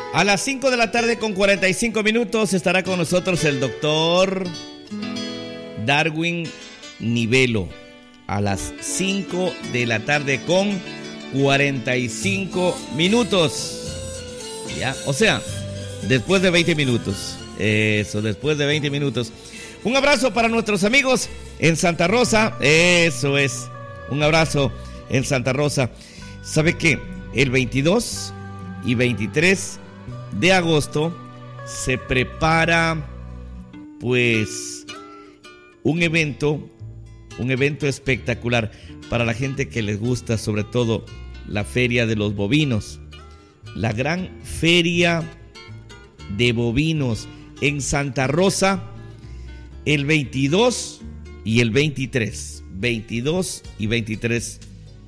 A las 5 de la tarde con 45 minutos estará con nosotros el doctor Darwin Nivelo. A las 5 de la tarde con 45 minutos. Ya, o sea, después de 20 minutos. Eso, después de 20 minutos. Un abrazo para nuestros amigos en Santa Rosa. Eso es. Un abrazo en Santa Rosa. ¿Sabe qué? El 22 y 23 de agosto se prepara pues un evento espectacular para la gente que les gusta, sobre todo la Feria de los Bovinos, la gran Feria de Bovinos en Santa Rosa, el 22 y el 23, 22 y 23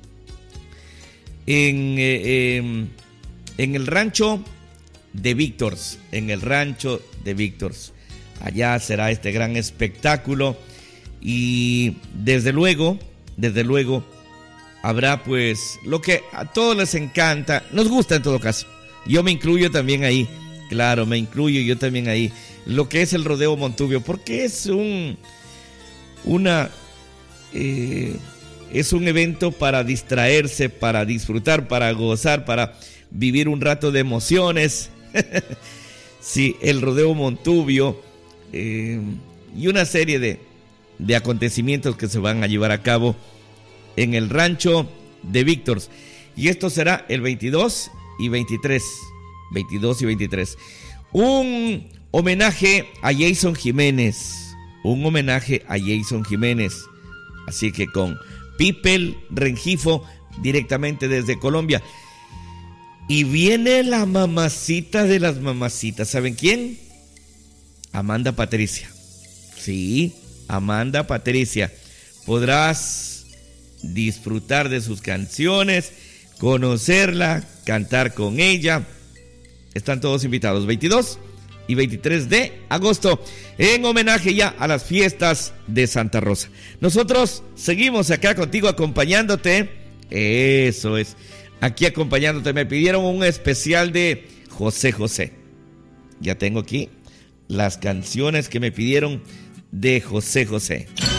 en el rancho de Víctors, allá será este gran espectáculo. Y desde luego habrá pues lo que a todos les encanta, nos gusta en todo caso. Yo me incluyo también ahí, claro, me incluyo yo también ahí. Lo que es el rodeo Montubio, porque es un evento para distraerse, para disfrutar, para gozar, para vivir un rato de emociones. Sí, el rodeo Montubio y una serie de acontecimientos que se van a llevar a cabo en el rancho de Víctors. Y esto será el 22 y 23. Un homenaje a Jason Jiménez. Así que con Pipel Rengifo directamente desde Colombia. Y viene la mamacita de las mamacitas. ¿Saben quién? Amanda Patricia. Sí, Amanda Patricia. Podrás disfrutar de sus canciones, conocerla, cantar con ella. Están todos invitados, 22 y 23 de agosto, en homenaje ya a las fiestas de Santa Rosa. Nosotros seguimos acá contigo acompañándote. Eso es, aquí acompañándote. Me pidieron un especial de José José. Ya tengo aquí las canciones que me pidieron de José José.